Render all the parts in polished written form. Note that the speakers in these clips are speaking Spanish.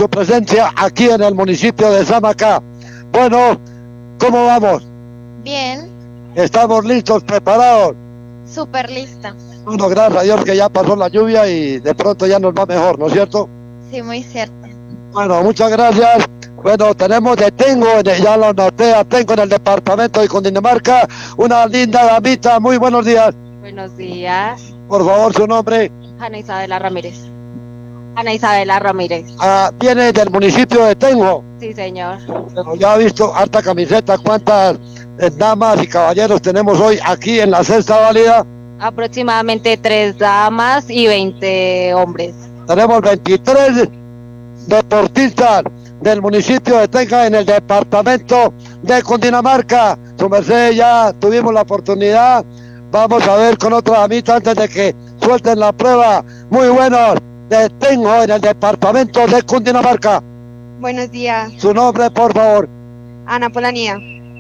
su presencia aquí en el municipio de Samacá. Bueno, ¿cómo vamos? Bien. ¿Estamos listos, preparados? Súper lista. Bueno, gracias a Dios que ya pasó la lluvia y de pronto ya nos va mejor, ¿no es cierto? Sí, muy cierto. Bueno, muchas gracias. Bueno, tenemos de Tengo, ya lo noté, a Tengo en el departamento de Cundinamarca, una linda damita. Muy buenos días. Buenos días. Por favor, su nombre. Ana Isabela Ramírez. Ana Isabela Ramírez. Viene del municipio de Tengo. Sí, señor. Pero ya ha visto harta camiseta. ¿Cuántas damas y caballeros tenemos hoy aquí en la sexta válida? Aproximadamente 3 damas y 20 hombres. Tenemos 23 deportistas del municipio de Tenga en el departamento de Cundinamarca. Su merced, ya tuvimos la oportunidad. Vamos a ver con otra damita antes de que suelten la prueba. Muy buenos de Tengo en el departamento de Cundinamarca. Buenos días. Su nombre, por favor. Ana Polanía.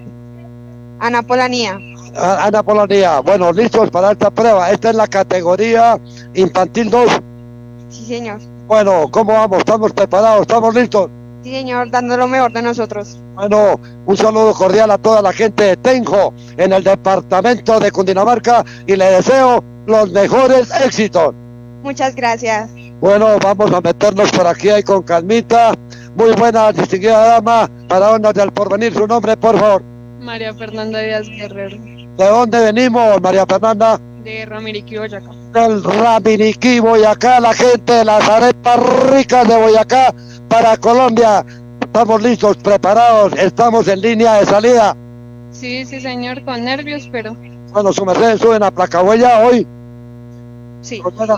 Ana Polanía. Ana Polanía. Bueno, listos para esta prueba. Esta es la categoría infantil 2. Sí, señor. Bueno, ¿cómo vamos? ¿Estamos preparados? ¿Estamos listos? Sí, señor, dando lo mejor de nosotros. Bueno, un saludo cordial a toda la gente de Tenjo en el departamento de Cundinamarca y le deseo los mejores éxitos. Muchas gracias. Bueno, vamos a meternos por aquí ahí con calmita. Muy buena, distinguida dama, para Ondas del Porvenir. Su nombre, por favor. María Fernanda Díaz Guerrero. ¿De dónde venimos, María Fernanda? De Ramiriquí, Boyacá. Del Ramiriquí, Boyacá, la gente de las arepas ricas de Boyacá para Colombia. Estamos listos, preparados, estamos en línea de salida. Sí, señor, con nervios, pero... Bueno, su merced, ¿suben a Placahuella hoy? Sí.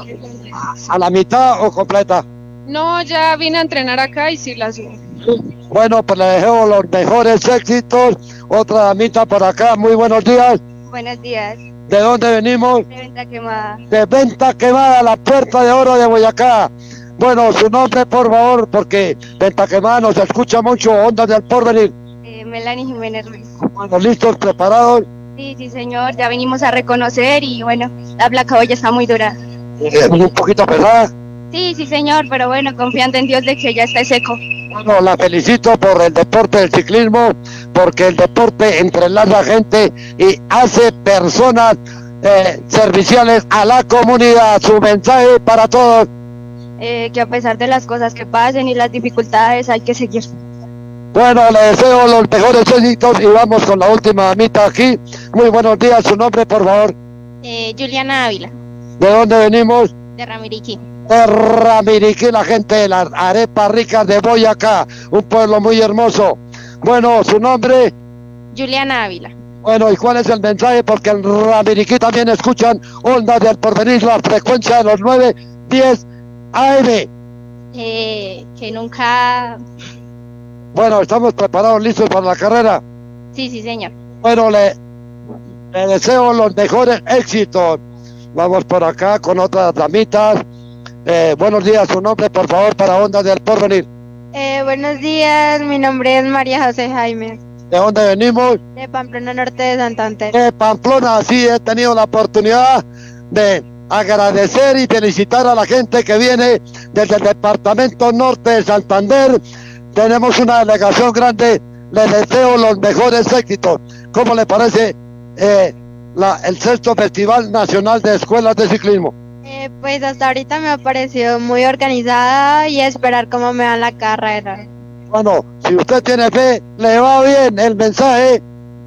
¿A la mitad o completa? No, ya vine a entrenar acá y sí la subo. Bueno, pues le deseo los mejores éxitos. Otra damita por acá, muy buenos días. Buenos días. ¿De dónde venimos? De Venta Quemada. De Venta Quemada, la Puerta de Oro de Boyacá. Bueno, su nombre, por favor, porque Venta Quemada nos escucha mucho, Ondas del Porvenir. Melanie Jiménez Ruiz. Bueno, listos, preparados. Sí, señor, ya venimos a reconocer y bueno, la placa hoy está muy dura. Un poquito pesada. Sí, señor, pero bueno, confiando en Dios de que ya está seco. Bueno, la felicito por el deporte del ciclismo, porque el deporte entrelaza gente y hace personas serviciales a la comunidad. Su mensaje para todos. Que a pesar de las cosas que pasen y las dificultades hay que seguir. Bueno, le deseo los mejores éxitos y vamos con la última damita aquí. Muy buenos días, su nombre, por favor. Juliana Ávila. ¿De dónde venimos? De Ramiriquí. De Ramiriquí, la gente de las arepas ricas de Boyacá, un pueblo muy hermoso. Bueno, su nombre. Juliana Ávila. Bueno, ¿y cuál es el mensaje? Porque en Ramiriquí también escuchan Ondas del Porvenir, la frecuencia de los 9:10 AM. Que nunca... Bueno, estamos preparados, listos para la carrera. Sí, señor. Bueno, le deseo los mejores éxitos. Vamos por acá con otras damitas. Buenos días, su nombre, por favor, para Ondas del Porvenir. Buenos días, mi nombre es María José Jaime. ¿De dónde venimos? De Pamplona Norte de Santander. De Pamplona, sí, he tenido la oportunidad de agradecer y felicitar a la gente que viene desde el departamento norte de Santander. Tenemos una delegación grande, les deseo los mejores éxitos. ¿Cómo le parece el sexto Festival Nacional de Escuelas de Ciclismo? Pues hasta ahorita me ha parecido muy organizada y esperar cómo me va la carrera. Bueno, si usted tiene fe, le va bien el mensaje.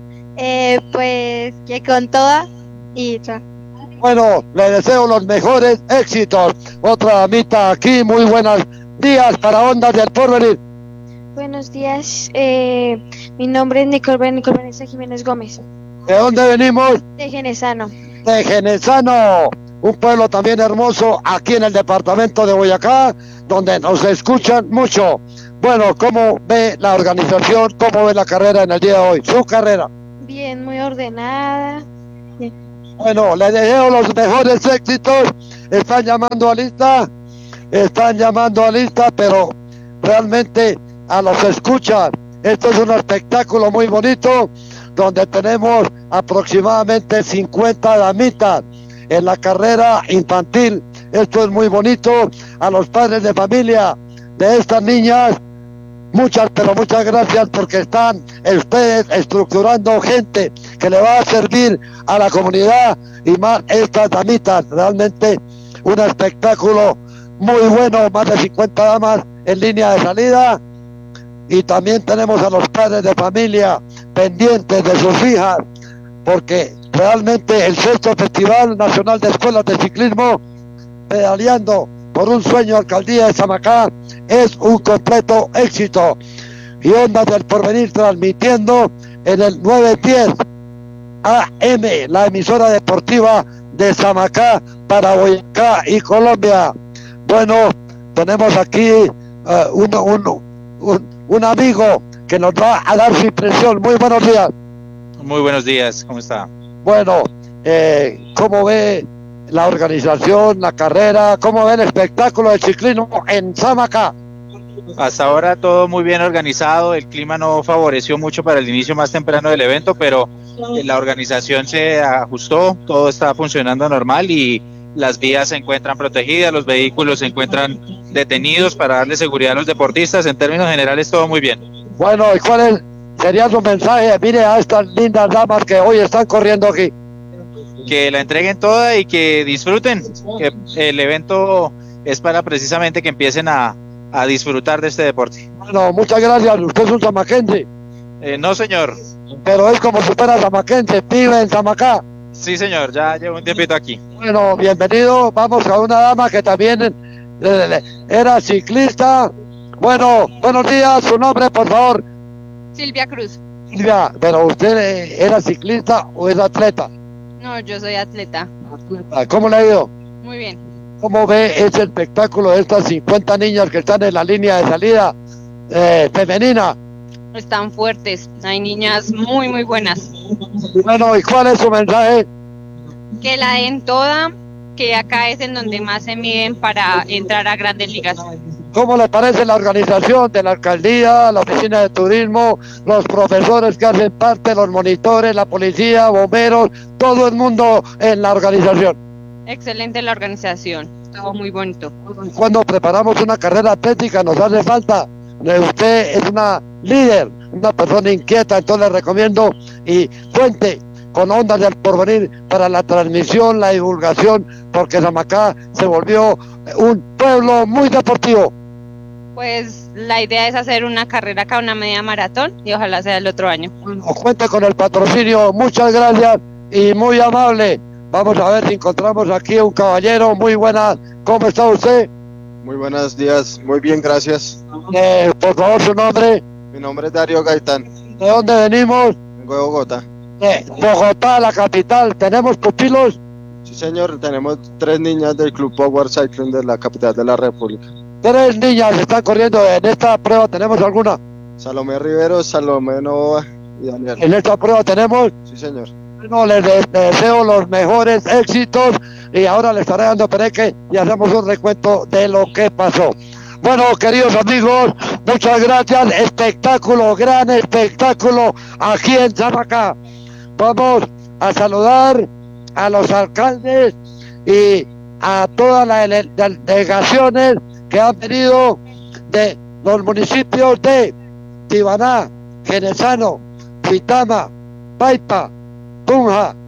Pues que con toda y ya. Bueno, le deseo los mejores éxitos. Otra damita aquí, muy buenos días para Ondas del Porvenir. Buenos días, mi nombre es Nicole Vanessa Jiménez Gómez. ¿De dónde venimos? De Genesano. De Genesano, un pueblo también hermoso aquí en el departamento de Boyacá, donde nos escuchan mucho. Bueno, ¿cómo ve la organización? ¿Cómo ve la carrera en el día de hoy? Su carrera. Bien, muy ordenada. Bien. Bueno, le deseo los mejores éxitos. Están llamando a lista, pero realmente a los escuchan. Esto es un espectáculo muy bonito, donde tenemos aproximadamente 50 damitas en la carrera infantil. Esto es muy bonito. A los padres de familia, de estas niñas. Muchas, pero muchas gracias porque están ustedes estructurando gente que le va a servir a la comunidad y más estas damitas. Realmente un espectáculo muy bueno, más de 50 damas en línea de salida. Y también tenemos a los padres de familia pendientes de sus hijas, porque realmente el sexto Festival Nacional de Escuelas de Ciclismo, pedaleando por un sueño Alcaldía de Samacá, es un completo éxito. Y Ondas del Porvenir transmitiendo en el 910 AM, la emisora deportiva de Samacá para Boyacá y Colombia. Bueno, tenemos aquí un amigo que nos va a dar su impresión. Muy buenos días. Muy buenos días, ¿cómo está? Bueno, ¿cómo ve la organización, la carrera? ¿Cómo ve el espectáculo de ciclismo en Samacá? Hasta ahora todo muy bien organizado, el clima no favoreció mucho para el inicio más temprano del evento, pero la organización se ajustó, todo está funcionando normal y las vías se encuentran protegidas, los vehículos se encuentran detenidos para darle seguridad a los deportistas. En términos generales todo muy bien. Bueno, ¿y cuál sería su mensaje? Mire a estas lindas damas que hoy están corriendo aquí. Que la entreguen toda y que disfruten, que el evento es para precisamente que empiecen a disfrutar de este deporte. Bueno, muchas gracias. Usted es un samaquense. No, señor. Pero es como si fuera samaquense, vive en Samacá. Sí, señor, ya llevo un tiempito aquí. Bueno, bienvenido. Vamos a una dama que también era ciclista. Bueno, buenos días. Su nombre, por favor. Silvia Cruz. Silvia, ¿pero usted era ciclista o es atleta? No, yo soy atleta. ¿Cómo le ha ido? Muy bien. ¿Cómo ve ese espectáculo de estas 50 niñas que están en la línea de salida femenina? Están fuertes. Hay niñas muy, muy buenas. Bueno, ¿y cuál es su mensaje? Que la den toda, que acá es en donde más se miden para entrar a grandes ligas. ¿Cómo le parece la organización de la alcaldía, la oficina de turismo, los profesores que hacen parte, los monitores, la policía, bomberos, todo el mundo en la organización? Excelente la organización, todo muy bonito. Cuando preparamos una carrera atlética nos hace falta. Usted es una líder, una persona inquieta, entonces le recomiendo y cuente con Ondas del Porvenir para la transmisión, la divulgación, porque Samacá se volvió un pueblo muy deportivo. Pues la idea es hacer una carrera acá, una media maratón, y ojalá sea el otro año. Cuente con el patrocinio, muchas gracias y muy amable. Vamos a ver si encontramos aquí un caballero. Muy buenas, ¿cómo está usted? Muy buenos días, muy bien, gracias. Por favor, su nombre. Mi nombre es Darío Gaitán, ¿De dónde venimos? vengo de Bogotá. De Bogotá, la capital. ¿Tenemos pupilos? Sí, señor, tenemos 3 niñas del Club Power Cycling de la capital de la República. 3 niñas están corriendo en esta prueba. ¿Tenemos alguna? Salomé Rivero, Salomé Nova y Daniel. En esta prueba tenemos. Sí, señor. Bueno, les deseo los mejores éxitos y ahora les estaré dando pereque y hacemos un recuento de lo que pasó. Bueno, queridos amigos, muchas gracias. Espectáculo, gran espectáculo aquí en Samacá. Vamos a saludar a los alcaldes y a todas las delegaciones que han venido de los municipios de Tibaná, Genesano, Pitama, Paipa, Tunja,